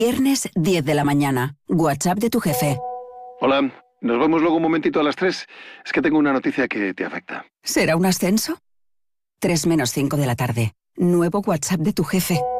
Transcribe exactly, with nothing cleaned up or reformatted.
Viernes diez de la mañana. WhatsApp de tu jefe. Hola, nos vemos luego un momentito a las tres. Es que tengo una noticia que te afecta. ¿Será un ascenso? tres menos cinco de la tarde. Nuevo WhatsApp de tu jefe.